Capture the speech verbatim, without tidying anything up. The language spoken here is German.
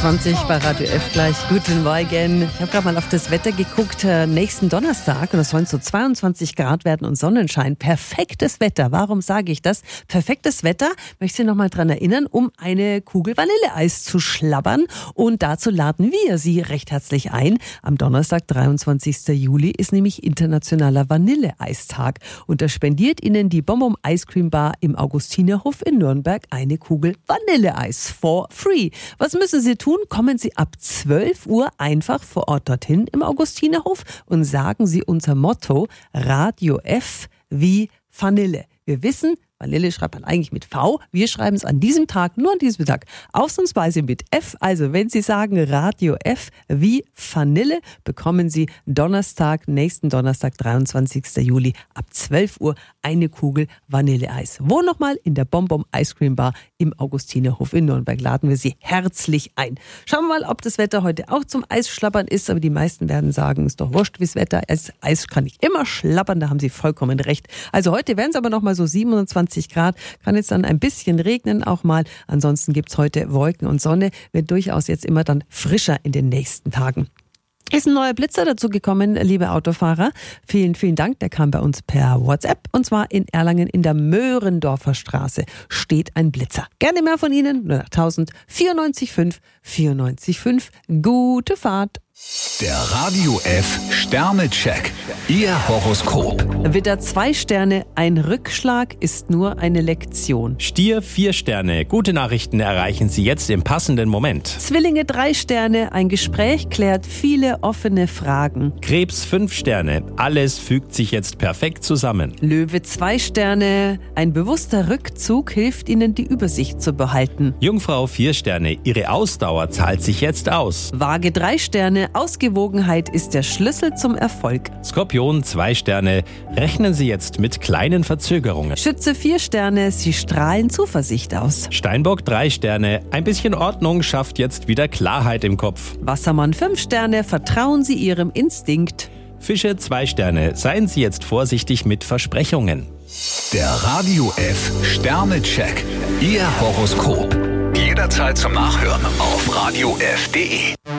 zwanzig bei Radio F gleich. Guten Morgen. Ich habe gerade mal auf das Wetter geguckt. Nächsten Donnerstag, und es sollen so zweiundzwanzig Grad werden und Sonnenschein. Perfektes Wetter. Warum sage ich das? Perfektes Wetter, möchte ich noch mal dran erinnern, um eine Kugel Vanilleeis zu schlabbern. Und dazu laden wir Sie recht herzlich ein. Am Donnerstag, dreiundzwanzigsten Juli, ist nämlich internationaler Vanilleeistag. Und da spendiert Ihnen die Bonbon Ice Cream Bar im Augustinerhof in Nürnberg eine Kugel Vanilleeis for free. Was müssen Sie tun? Kommen Sie ab zwölf Uhr einfach vor Ort dorthin im Augustinerhof und sagen Sie unser Motto Radio F wie Vanille. Wir wissen, Vanille schreibt man eigentlich mit V. Wir schreiben es an diesem Tag, nur an diesem Tag, ausnahmsweise mit F. Also wenn Sie sagen Radio F wie Vanille, bekommen Sie Donnerstag, nächsten Donnerstag, dreiundzwanzigsten Juli ab zwölf Uhr eine Kugel Vanilleeis. Wo nochmal? In der Bonbon Ice Cream Bar im Augustinerhof in Nürnberg. Laden wir Sie herzlich ein. Schauen wir mal, ob das Wetter heute auch zum Eisschlabbern ist. Aber die meisten werden sagen, ist doch wurscht, wie das Wetter ist. Eis kann nicht immer schlabbern, da haben Sie vollkommen recht. Also heute werden es aber nochmal so siebenundzwanzig Grad, kann jetzt dann ein bisschen regnen auch mal. Ansonsten gibt es heute Wolken und Sonne, wird durchaus jetzt immer dann frischer in den nächsten Tagen. Ist ein neuer Blitzer dazu gekommen, liebe Autofahrer. Vielen, vielen Dank. Der kam bei uns per WhatsApp. Und zwar in Erlangen in der Möhrendorfer Straße steht ein Blitzer. Gerne mehr von Ihnen. null acht tausend vierundneunzig fünf vierundneunzig fünf. Gute Fahrt. Der Radio F Sternecheck. Ihr Horoskop. Widder zwei Sterne, ein Rückschlag ist nur eine Lektion. Stier vier Sterne, gute Nachrichten erreichen Sie jetzt im passenden Moment. Zwillinge drei Sterne, ein Gespräch klärt viele offene Fragen. Krebs fünf Sterne, alles fügt sich jetzt perfekt zusammen. Löwe zwei Sterne, ein bewusster Rückzug hilft Ihnen, die Übersicht zu behalten. Jungfrau vier Sterne, Ihre Ausdauer zahlt sich jetzt aus. Waage drei Sterne, Ausgewogenheit ist der Schlüssel zum Erfolg. Skorpion zwei Sterne, rechnen Sie jetzt mit kleinen Verzögerungen. Schütze vier Sterne, Sie strahlen Zuversicht aus. Steinbock drei Sterne, ein bisschen Ordnung schafft jetzt wieder Klarheit im Kopf. Wassermann fünf Sterne, vertrauen Sie Ihrem Instinkt. Fische zwei Sterne, seien Sie jetzt vorsichtig mit Versprechungen. Der Radio F Sternecheck. Ihr Horoskop. Jederzeit zum Nachhören auf radio f punkt de.